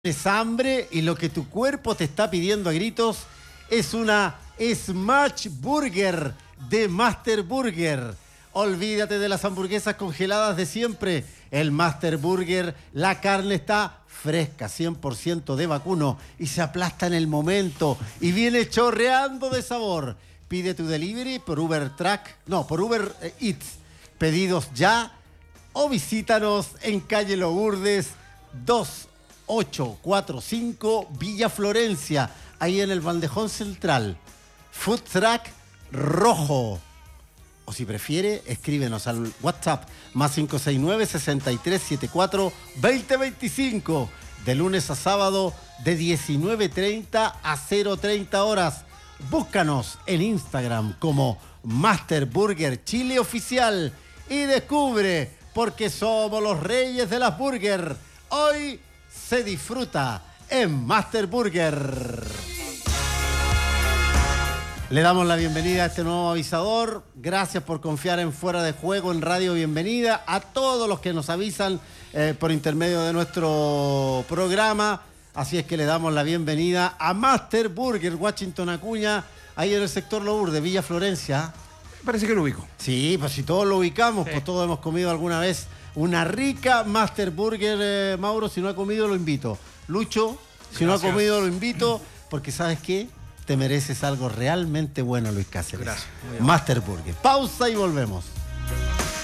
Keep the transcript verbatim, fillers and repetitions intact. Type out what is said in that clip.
Tienes hambre y lo que tu cuerpo te está pidiendo a gritos es una Smash Burger de Master Burger. Olvídate de las hamburguesas congeladas de siempre. El Master Burger, la carne está fresca, cien por ciento de vacuno y se aplasta en el momento y viene chorreando de sabor. Pide tu delivery por Uber Track, no, por Uber Eats. Pedidos ya o visítanos en calle Lourdes dos ocho cuatro cinco Villa Florencia, ahí en el Bandejón Central. Food Truck Rojo. O si prefiere, escríbenos al WhatsApp más cinco seis nueve, seis tres siete cuatro, dos cero dos cinco. De lunes a sábado de diecinueve treinta a cero treinta horas. Búscanos en Instagram como Master Burger Chile Oficial y descubre porque somos los reyes de las burger. Hoy se disfruta en Master Burger. Le damos la bienvenida a este nuevo avisador. Gracias por confiar en Fuera de Juego en Radio Bienvenida. A todos los que nos avisan eh, por intermedio de nuestro programa. Así es que le damos la bienvenida a Master Burger Washington Acuña, ahí en el sector Lourdes, Villa Florencia. Parece que lo ubico. Sí, pues si todos lo ubicamos, Sí. pues todos hemos comido alguna vez una rica Master Burger, eh, Mauro. Si no ha comido, lo invito. Lucho, si Gracias. no ha comido, lo invito, porque ¿sabes qué? Te mereces algo realmente bueno, Luis Cáceres. Gracias. Muy bien. Master Burger. Pausa y volvemos.